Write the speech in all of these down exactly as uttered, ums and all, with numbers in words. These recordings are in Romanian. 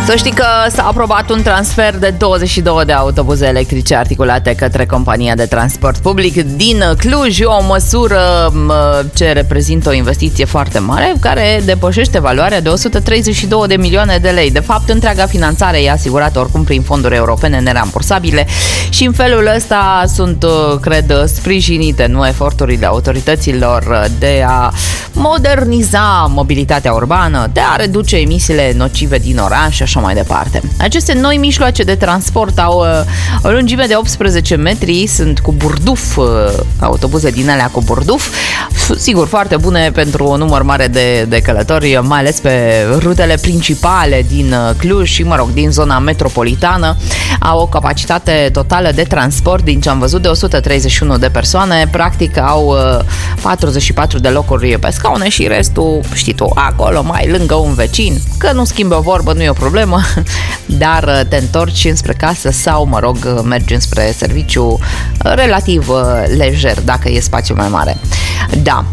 Să știi că s-a aprobat un transfer de douăzeci și două de autobuze electrice articulate către compania de transport public din Cluj, o măsură ce reprezintă o investiție foarte mare, care depășește valoarea de o sută treizeci și două de milioane de lei. De fapt, întreaga finanțare e asigurată oricum prin fonduri europene nerambursabile și în felul ăsta sunt, cred, sprijinite, nu, eforturile autorităților de a moderniza mobilitatea urbană, de a reduce emisiile nocive din oraș și așa mai departe. Aceste noi mijloace de transport au o lungime de optsprezece metri, sunt cu burduf, autobuze din alea cu burduf, sigur, foarte bune pentru un număr mare de, de călători, mai ales pe rutele principale din Cluj și, mă rog, din zona metropolitană. Au o capacitate totală de transport, din ce am văzut, de o sută treizeci și unu de persoane, practic au patruzeci și patru de locuri pe scaune și restul, știi tu, acolo, mai lângă un vecin, că nu schimbi o vorbă, nu e o problemă, dar te întorci înspre casă sau, mă rog, mergi înspre serviciu relativ lejer, dacă e spațiu mai mare. Da.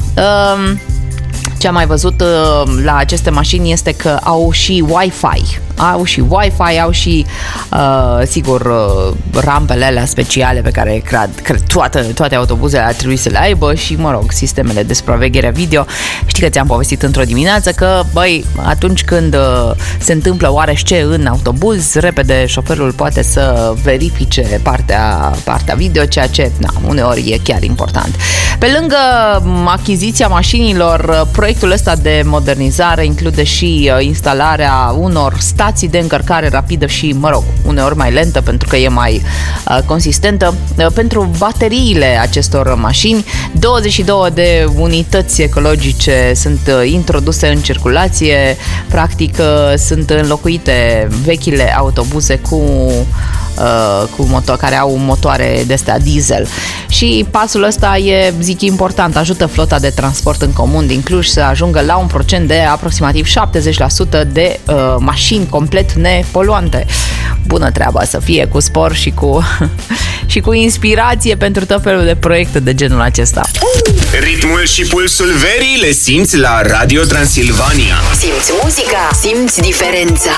Ce am mai văzut la aceste mașini este că au și Wi-Fi. Au și Wi-Fi, au și, uh, sigur, uh, rampele alea speciale pe care cred, cred toate, toate autobuzele ar trebui să le aibă și, mă rog, sistemele de supraveghere video. Știi că ți-am povestit într-o dimineață că, băi, atunci când uh, se întâmplă oarește în autobuz, repede șoferul poate să verifice partea, partea video, ceea ce, na, uneori e chiar important. Pe lângă achiziția mașinilor, proiectul ăsta de modernizare include și uh, instalarea unor stații de încărcare rapidă și, mă rog, uneori mai lentă pentru că e mai uh, consistentă, uh, pentru bateriile acestor mașini. douăzeci și două de unități ecologice sunt uh, introduse în circulație, practic uh, sunt înlocuite vechile autobuze cu Uh, cu motor, care au motoare de-astea diesel. Și pasul ăsta e, zic, important, ajută flota de transport în comun din Cluj să ajungă la un procent de aproximativ șaptezeci la sută de uh, mașini complet nepoluante. Bună treaba să fie, cu spor și cu și cu inspirație pentru tot felul de proiecte de genul acesta. Ritmul și pulsul verii le simți la Radio Transilvania. Simți muzica, simți diferența.